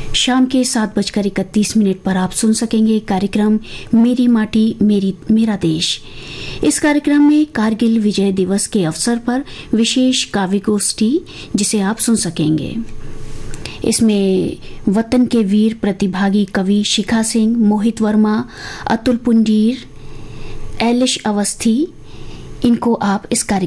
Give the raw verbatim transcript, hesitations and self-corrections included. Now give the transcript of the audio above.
शाम के सात बजकर इकतीस मिनट पर आप सुन सकेंगे कार्यक्रम मेरी माटी मेरी मेरा देश। इस कार्यक्रम में कारगिल विजय दिवस के अवसर पर विशेष काव्य गोष्ठी जिसे आप सुन सकेंगे। इसमें वतन के वीर प्रतिभागी कवि शिखा सिंह, मोहित वर्मा, अतुल पुंडीर, एलिश अवस्थी, इनको आप इस कार्यक्रम